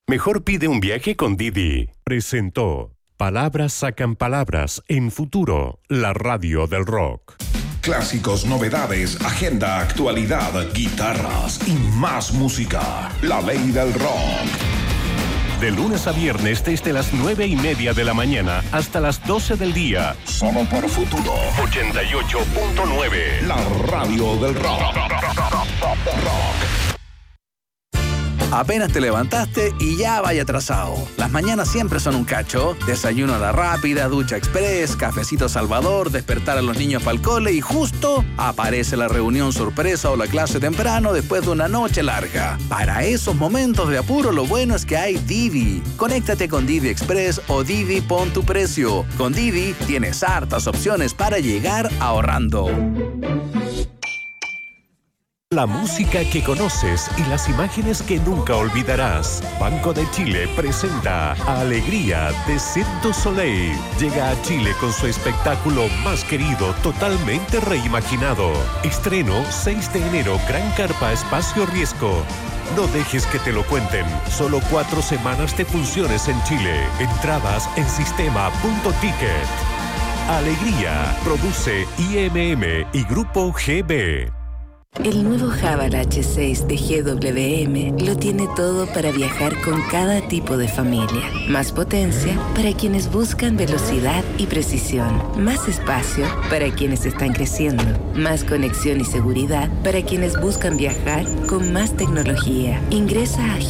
Mejor pide un viaje con Didi. Presentó Palabras sacan palabras en Futuro, la radio del rock. Clásicos, novedades, agenda, actualidad, guitarras y más música. La ley del rock. De lunes a viernes desde las 9:30 de la mañana hasta las 12 del día. Solo por Futuro 88.9. La radio del rock. Apenas te levantaste y ya vaya atrasado. Las mañanas siempre son un cacho. Desayuno a la rápida, ducha express, cafecito Salvador, despertar a los niños para el cole y justo aparece la reunión sorpresa o la clase temprano después de una noche larga. Para esos momentos de apuro lo bueno es que hay Didi. Conéctate con Didi Express o Didi Pon tu Precio. Con Didi tienes hartas opciones para llegar ahorrando. La música que conoces y las imágenes que nunca olvidarás. Banco de Chile presenta Alegría de Cirque du Soleil. Llega a Chile con su espectáculo más querido, totalmente reimaginado. Estreno 6 de enero, Gran Carpa Espacio Riesgo. No dejes que te lo cuenten. Solo 4 semanas de funciones en Chile. Entradas en sistema.ticket. Alegría. Produce IMM y Grupo GB. El nuevo Haval H6 de GWM lo tiene todo para viajar con cada tipo de familia. Más potencia para quienes buscan velocidad y precisión. Más espacio para quienes están creciendo. Más conexión y seguridad para quienes buscan viajar con más tecnología. Ingresa a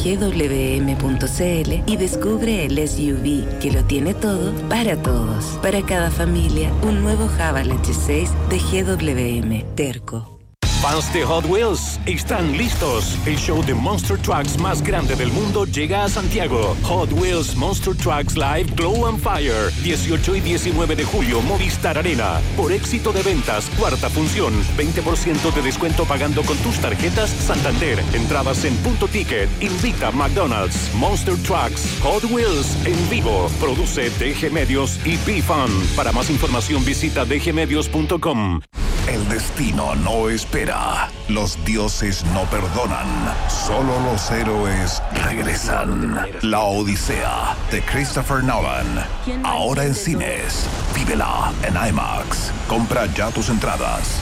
gwm.cl y descubre el SUV que lo tiene todo para todos. Para cada familia, un nuevo Haval H6 de GWM. Terco. Fans de Hot Wheels están listos. El show de Monster Trucks más grande del mundo llega a Santiago. Hot Wheels Monster Trucks Live Glow and Fire. 18 y 19 de julio, Movistar Arena. Por éxito de ventas, 4ª función. 20% de descuento pagando con tus tarjetas Santander. Entradas en Punto Ticket. Invita McDonald's. Monster Trucks Hot Wheels en vivo. Produce DG Medios y B-Fun. Para más información visita dgmedios.com. El destino no espera. Los dioses no perdonan. Solo los héroes regresan. La Odisea de Christopher Nolan. Ahora en cines. Vívela en IMAX. Compra ya tus entradas.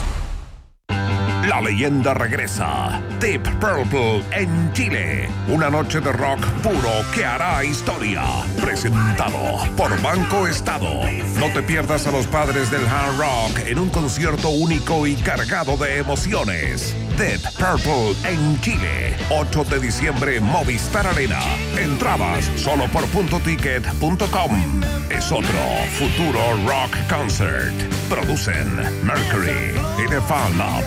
La leyenda regresa. Deep Purple en Chile. Una noche de rock puro que hará historia. Presentado por Banco Estado. No te pierdas a los padres del hard rock en un concierto único y cargado de emociones. Deep Purple en Chile. 8 de diciembre, Movistar Arena. Entradas solo por puntoticket.com. Es otro Futuro Rock Concert. Producen Mercury y The Fan Club.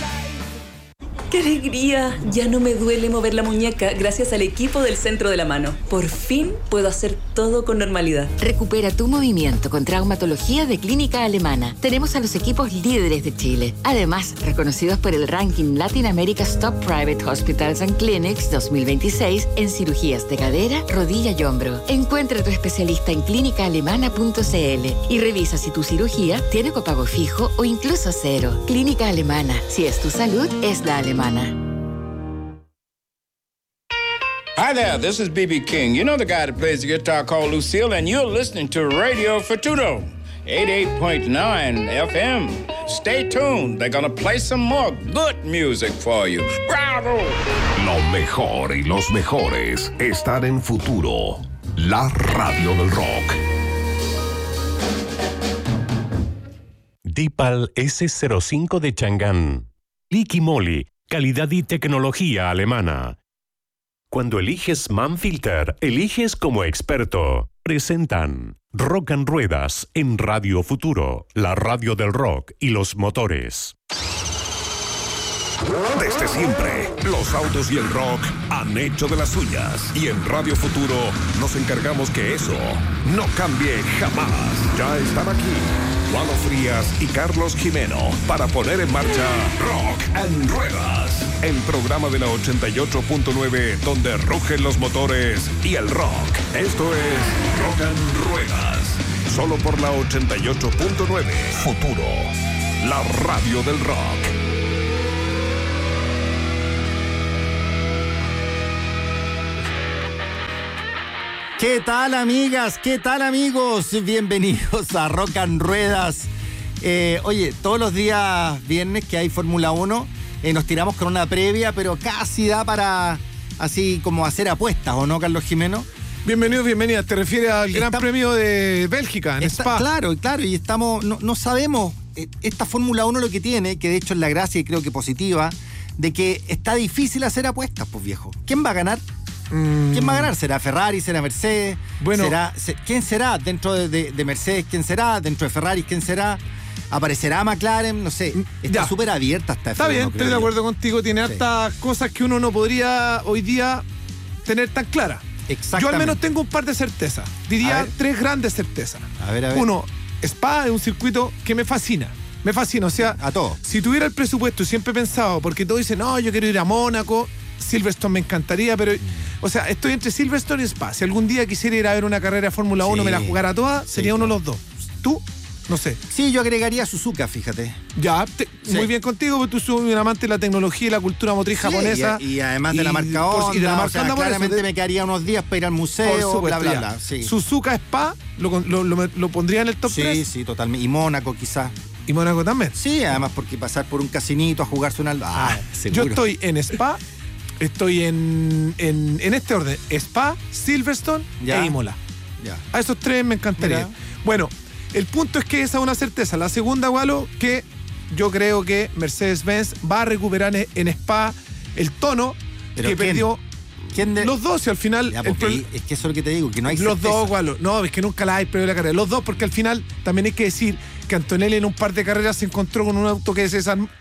¡Qué alegría! Ya no me duele mover la muñeca gracias al equipo del Centro de la Mano. Por fin puedo hacer todo con normalidad. Recupera tu movimiento con traumatología de Clínica Alemana. Tenemos a los equipos líderes de Chile. Además, reconocidos por el ranking Latin America's Top Private Hospitals and Clinics 2026 en cirugías de cadera, rodilla y hombro. Encuentra a tu especialista en clínicaalemana.cl y revisa si tu cirugía tiene copago fijo o incluso cero. Clínica Alemana. Si es tu salud, es la alemana. Hi there, this is B.B. King. You know the guy that plays the guitar called Lucille, and you're listening to Radio Futuro, 88.9 FM. Stay tuned. They're gonna play some more good music for you. Bravo! Lo mejor y los mejores están en Futuro, la radio del rock. Dipal S05 de Chang'an. Liqui Moly, calidad y tecnología alemana. Cuando eliges Manfilter, eliges como experto. Presentan Rock and Ruedas en Radio Futuro, la radio del rock y los motores. Desde siempre, los autos y el rock han hecho de las suyas. Y en Radio Futuro nos encargamos que eso no cambie jamás. Ya están aquí Juan Frías y Carlos Jimeno para poner en marcha Rock and Ruedas, el programa de la 88.9 donde rugen los motores y el rock. Esto es Rock and Ruedas, solo por la 88.9 Futuro, la radio del rock. ¿Qué tal, amigas? ¿Qué tal, amigos? Bienvenidos a Rock and Ruedas. Oye, todos los días viernes que hay Fórmula 1, nos tiramos con una previa, pero casi da para así como hacer apuestas, ¿o no, Carlos Jimeno? Bienvenidos, bienvenidas. ¿Te refieres al Gran Premio de Bélgica, en Spa? Claro, y estamos, no sabemos, esta Fórmula 1 lo que tiene, que de hecho es la gracia y creo que positiva, de que está difícil hacer apuestas, pues viejo. ¿Quién va a ganar? ¿Quién va a ganar? ¿Será Ferrari? ¿Será Mercedes? Bueno, ¿quién será dentro de Mercedes? ¿Quién será? ¿Dentro de Ferrari? ¿Quién será? ¿Aparecerá McLaren? No sé. Está súper abierta esta Está bien, estoy de acuerdo contigo. Tiene hartas cosas que uno no podría hoy día tener tan claras. Exactamente. Yo al menos tengo un par de certezas. Diría 3 grandes certezas. A ver. Uno, Spa es un circuito que me fascina. Me fascina, o sea, a todo. Si tuviera el presupuesto, siempre he pensado, porque todos dicen, no, yo quiero ir a Mónaco, Silverstone me encantaría, pero, o sea, estoy entre Silverstone y Spa. Si algún día quisiera ir a ver una carrera de Fórmula 1, me la jugara toda, sería uno de los dos. ¿Tú? No sé. Sí, yo agregaría Suzuka, fíjate. Ya, muy bien contigo, porque tú sos un amante de la tecnología y la cultura motriz japonesa. Y además de la marca Honda, y de la marca Honda, claramente me quedaría unos días para ir al museo, bla, bla, bla. Sí. Suzuka, Spa, ¿lo pondría en el top 3? Sí, totalmente. Y Mónaco, quizás. ¿Y Mónaco también? Sí, además porque pasar por un casinito a jugarse una... Yo estoy en Spa, estoy en este orden. Spa, Silverstone e Imola. Ya. A esos 3 me encantaría. Mira. Bueno, el punto es que esa es una certeza. La segunda, Walo, que yo creo que Mercedes-Benz va a recuperar en Spa el tono que perdió... Los dos, y al final... Ya, es que eso es lo que te digo, que no hay los certeza. Dos, Walo. No, es que nunca la hay perdido la carrera. Los dos, porque al final también hay que decir que Antonelli en un par de carreras se encontró con un auto que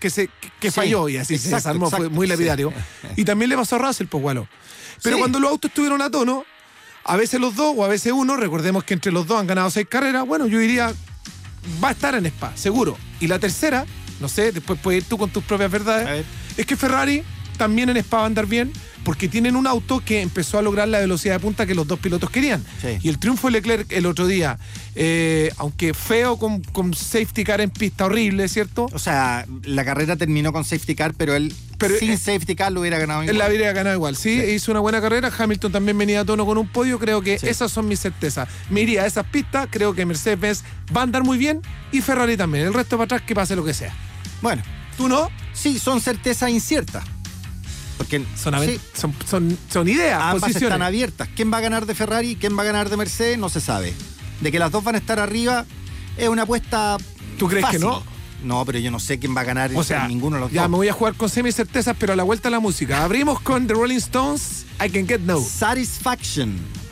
falló y así se desarmó, fue muy lapidario. Sí. Y también le pasó a Russell, pues, Walo. Pero cuando los autos estuvieron a tono, a veces los dos o a veces uno, recordemos que entre los dos han ganado 6 carreras, bueno, yo diría, va a estar en Spa, seguro. Y la tercera, no sé, después puedes ir tú con tus propias verdades, es que Ferrari también en Spa va a andar bien, porque tienen un auto que empezó a lograr la velocidad de punta que los dos pilotos querían. Sí. Y el triunfo de Leclerc el otro día, aunque feo con safety car en pista, horrible, ¿cierto? O sea, la carrera terminó con safety car, pero sin safety car lo hubiera ganado igual. Él la hubiera ganado igual, sí, hizo una buena carrera. Hamilton también venía a tono con un podio. Creo que esas son mis certezas. Me iría a esas pistas, creo que Mercedes va a andar muy bien y Ferrari también. El resto para atrás, que pase lo que sea. Bueno. ¿Tú no? Sí, son certezas inciertas. Porque son ideas, ambas posiciones. Están abiertas. ¿Quién va a ganar de Ferrari? ¿Quién va a ganar de Mercedes? No se sabe. De que las dos van a estar arriba es una apuesta. ¿Tú crees fácil. Que no? No, pero yo no sé quién va a ganar ninguno de los dos. Ya me voy a jugar con semi-certezas, pero a la vuelta a la música. Abrimos con The Rolling Stones, I Can Get No. Satisfaction.